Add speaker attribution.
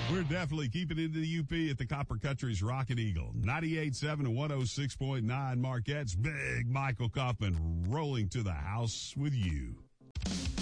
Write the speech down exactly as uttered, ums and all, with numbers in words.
Speaker 1: We're definitely keeping it in the U P at the Copper Country's Rockin' Eagle. ninety-eight point seven and one oh six point nine Marquette's Big Michael Kaufman rolling to the house with you.